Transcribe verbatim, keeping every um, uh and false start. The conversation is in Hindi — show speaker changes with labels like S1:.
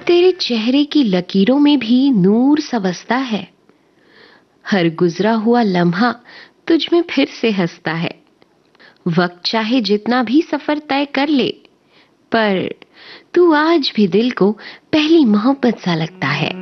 S1: तेरे चेहरे की लकीरों में भी नूर सा बसता है। हर गुजरा हुआ लम्हा तुझ में फिर से हंसता है। वक्त चाहे जितना भी सफर तय कर ले, पर तू आज भी दिल को पहली मोहब्बत सा लगता है।